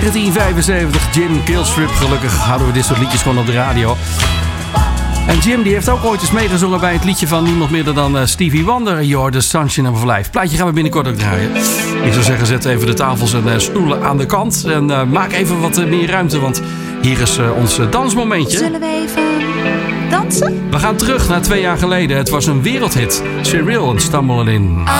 1975, Jim Killstrip. Gelukkig hadden we dit soort liedjes gewoon op de radio. En Jim die heeft ook ooit eens meegezongen bij het liedje van niemand minder dan Stevie Wonder. You're the Sunshine of Life. Plaatje gaan we binnenkort ook draaien. Ik zou zeggen, zet even de tafels en stoelen aan de kant. En maak even wat meer ruimte, want hier is ons dansmomentje. Zullen we even dansen? We gaan terug naar 2 jaar geleden. Het was een wereldhit. Cyril en Stumbling In.